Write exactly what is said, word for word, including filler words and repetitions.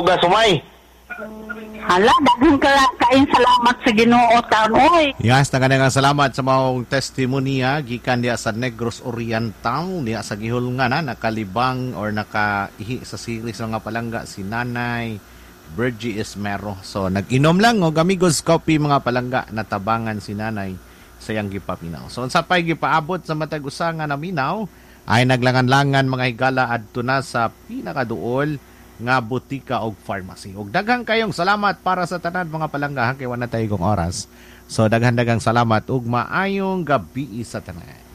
bugas sumay. Hala, daghang ka kain salamat sa Ginoo taon oy. Yes, taga salamat sa mga testimonya gikan diya sa Negros Oriental diya sa gihulngan na nakalibang or nakaihi sa series nga palangga si Nanay Virgie Esmero. So nag-inom lang og amigos coffee mga palangga natabangan si Nanay sa yang gipaminaw. So unsa pay gipaabot sa matag usa nga naminaw ay naglangan-langan mga higala adto na sa pinakaduol nga butika og pharmacy. Og daghang kayong salamat para sa tanan mga palangga kay wala tayo kong oras. So daghan-daghang salamat ug maayong gabi sa tanan.